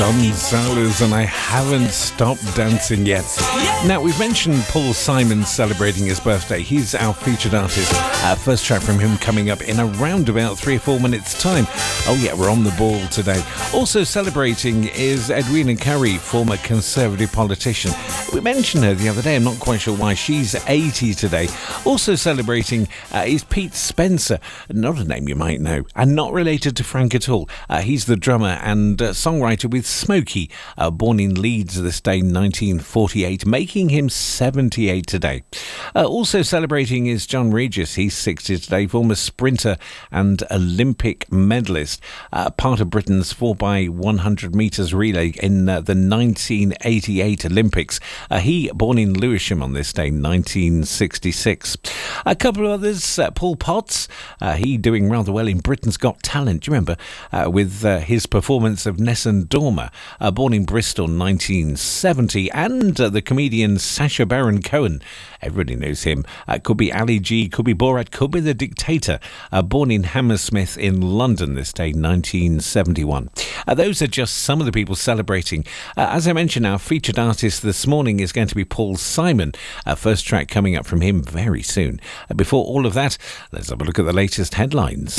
Gonzalez and I Haven't Stopped Dancing Yet. Now, we've mentioned Paul Simon celebrating his birthday. He's our featured artist. First track from him coming up in around about 3 or 4 minutes' time. Oh yeah, we're on the ball today. Also celebrating is Edwina Currie, former Conservative politician. We mentioned her the other day. I'm not quite sure why. She's 80 today. Also celebrating is Pete Spencer. Not a name you might know, and not related to Frank at all. He's the drummer and songwriter with Smokey, born in Leeds this day, 1948, making him 78 today. Also celebrating is John Regis. He's 60 today, former sprinter and Olympic medalist, part of Britain's 4x100 metres relay in the 1988 Olympics. He born in Lewisham on this day, 1966. A couple of others, Paul Potts, he doing rather well in Britain's Got Talent. Do you remember with his performance of Nessun Dorma, born in Bristol 1970, and the comedian Sacha Baron Cohen. Everybody knows him. Could be Ali G, could be Borat, could be the Dictator, born in Hammersmith in London this day, 1971. Those are just some of the people celebrating. As I mentioned, our featured artist this morning is going to be Paul Simon. First track coming up from him very soon. Before all of that, let's have a look at the latest headlines.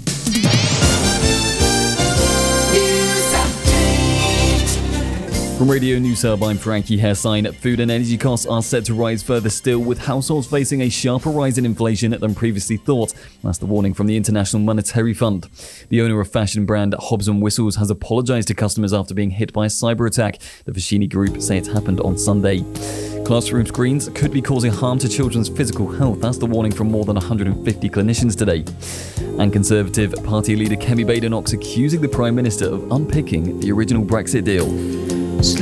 From Radio News Hub, I'm Frankie Hairsign. Food and energy costs are set to rise further still, with households facing a sharper rise in inflation than previously thought. That's the warning from the International Monetary Fund. The owner of fashion brand Hobbs & Whistles has apologised to customers after being hit by a cyber attack. The Foschini Group say it happened on Sunday. Classroom screens could be causing harm to children's physical health. That's the warning from more than 150 clinicians today. And Conservative Party leader Kemi Badenoch's accusing the Prime Minister of unpicking the original Brexit deal.